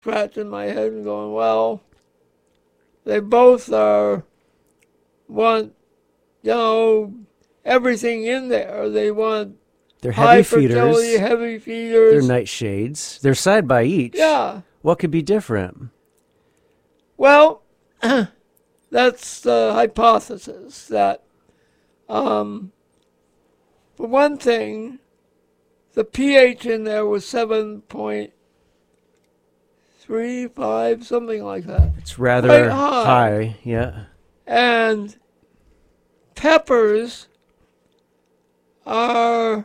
scratching my head and going, well, they both want, everything in there. They want They're high heavy fertility, feeders. heavy feeders. They're nightshades. They're side by each. Yeah. What could be different? Well, that's the hypothesis that, for one thing, the pH in there was 7.35, something like that. It's rather Quite high, yeah. And peppers are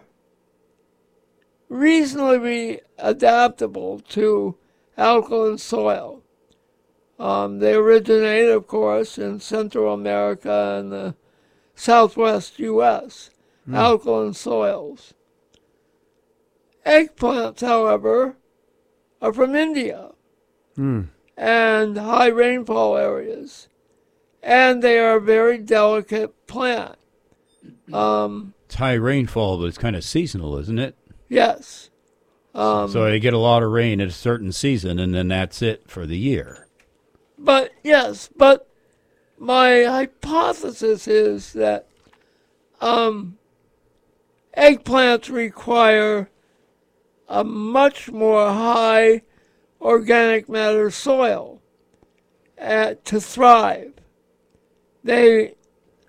reasonably adaptable to alkaline soil. They originate, of course, in Central America and the southwest U.S., alkaline soils. Eggplants, however, are from India and high rainfall areas, and they are a very delicate plant. It's high rainfall, but it's kind of seasonal, isn't it? Yes. So they get a lot of rain at a certain season, and then that's it for the year. But my hypothesis is that eggplants require a much more high organic matter soil to thrive. They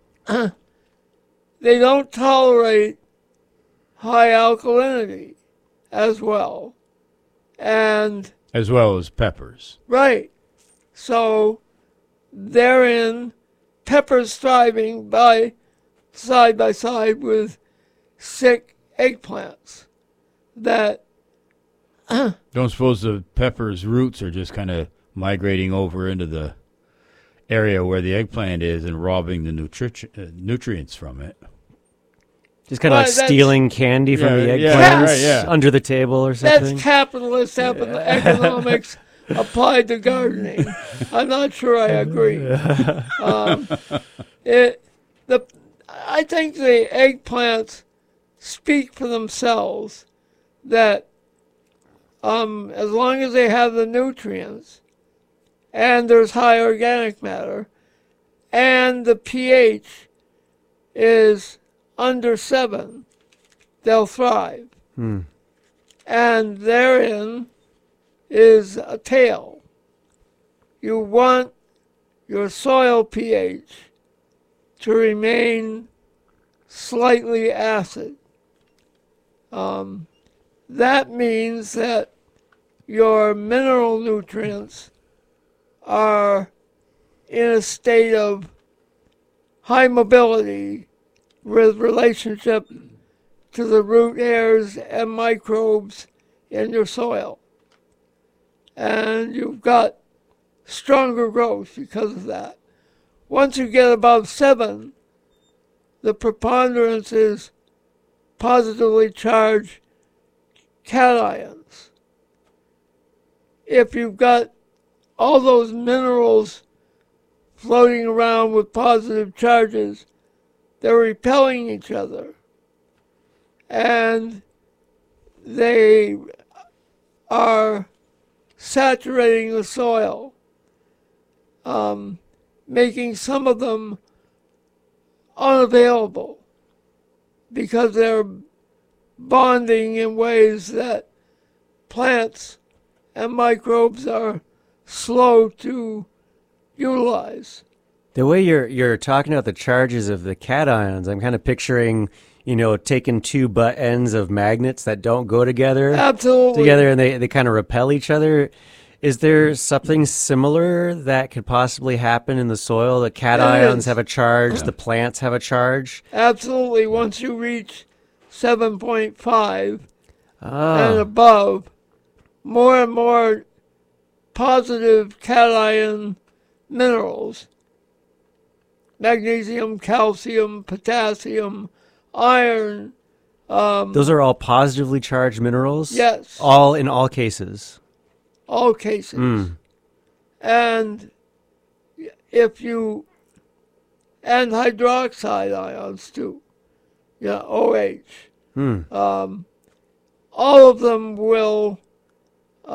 don't tolerate high alkalinity as well. And as well as peppers. Right. So therein, peppers thriving by side with sick eggplants that don't suppose the pepper's roots are just kind of migrating over into the area where the eggplant is and robbing the nutrients from it. Just kind of like stealing candy from the eggplants under the table or something. That's capitalist economics applied to gardening. I'm not sure I agree. I think the eggplants speak for themselves that as long as they have the nutrients and there's high organic matter and the pH is under 7, they'll thrive. And therein is a tale. You want your soil pH to remain slightly acid. That means that your mineral nutrients are in a state of high mobility with relationship to the root hairs and microbes in your soil. And you've got stronger growth because of that. Once you get above 7, the preponderance is positively charged cations. If you've got all those minerals floating around with positive charges, they're repelling each other. And they are saturating the soil, making some of them unavailable because they're bonding in ways that plants and microbes are slow to utilize. The way you're talking about the charges of the cations, I'm kind of picturing, taking two butt ends of magnets that don't go together. Absolutely. Together, and they kind of repel each other. Is there something similar that could possibly happen in the soil? The cations have a charge, the plants have a charge? Absolutely. Once you reach 7.5 and above, more and more positive cation minerals, magnesium, calcium, potassium, iron. Those are all positively charged minerals? Yes. All in all cases? All cases. And and hydroxide ions too. OH. All of them will